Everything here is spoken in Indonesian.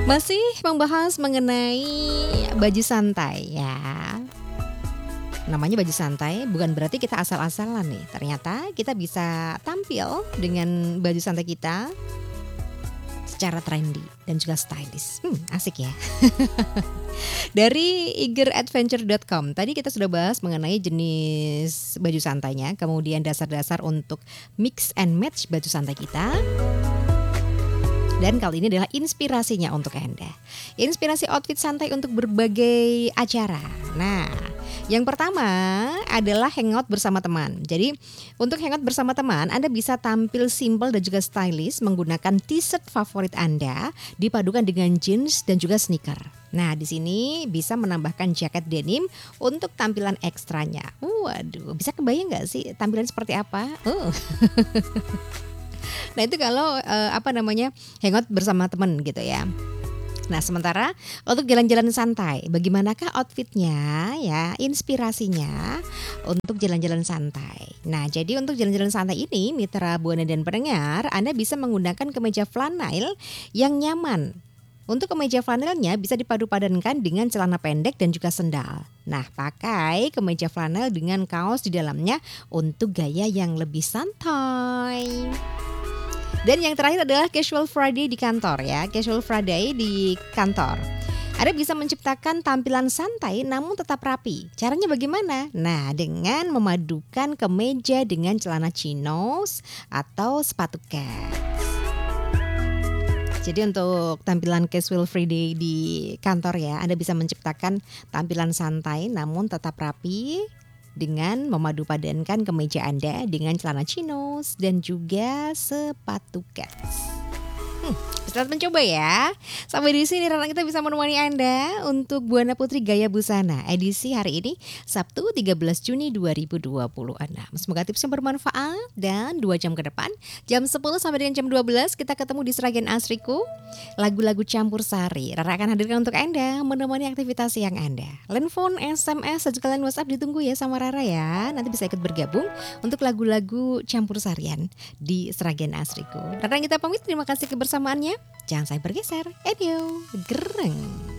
Masih membahas mengenai baju santai ya. Namanya baju santai bukan berarti kita asal-asalan nih. Ternyata kita bisa tampil dengan baju santai kita secara trendy dan juga stylish. Asik ya. Dari eageradventure.com tadi kita sudah bahas mengenai jenis baju santainya, kemudian dasar-dasar untuk mix and match baju santai kita. Dan kali ini adalah inspirasinya untuk Anda. Inspirasi outfit santai untuk berbagai acara. Nah, yang pertama adalah hangout bersama teman. Jadi untuk hangout bersama teman, Anda bisa tampil simple dan juga stylish menggunakan t-shirt favorit Anda dipadukan dengan jeans dan juga sneaker. Nah, di sini bisa menambahkan jaket denim untuk tampilan ekstranya. Waduh, bisa kebayang nggak sih tampilan seperti apa? Nah, itu kalau hangout bersama teman gitu ya. Nah, sementara untuk jalan-jalan santai, bagaimanakah outfitnya ya, inspirasinya untuk jalan-jalan santai. Nah, jadi untuk jalan-jalan santai ini, mitra Buana dan pendengar, Anda bisa menggunakan kemeja flanel yang nyaman. Untuk kemeja flanelnya bisa dipadu-padankan dengan celana pendek dan juga sendal. Nah, pakai kemeja flanel dengan kaos di dalamnya untuk gaya yang lebih santai. Dan yang terakhir adalah Casual Friday di kantor ya. Casual Friday di kantor. Anda bisa menciptakan tampilan santai namun tetap rapi. Caranya bagaimana? Nah, dengan memadukan kemeja dengan celana chinos atau sepatu kets. Jadi untuk tampilan Casual Friday di kantor ya, Anda bisa menciptakan tampilan santai namun tetap rapi dengan memadupadankan kemeja Anda dengan celana chinos dan juga sepatu kets. Selamat mencoba ya. Sampai di sini Rara kita bisa menemani Anda untuk Buana Putri Gaya Busana edisi hari ini Sabtu 13 Juni 2026. Semoga tipsnya bermanfaat dan 2 jam ke depan jam 10 sampai dengan jam 12 kita ketemu di Sragen Asriku. Lagu-lagu campur sari Rara akan hadirkan untuk Anda menemani aktivitas siang Anda. Line phone, SMS, dan juga line WhatsApp ditunggu ya sama Rara ya. Nanti bisa ikut bergabung untuk lagu-lagu campur sarian di Sragen Asriku. Rara kita pamit, terima kasih kebersamaannya. Jangan sampai bergeser. Adio, gereng.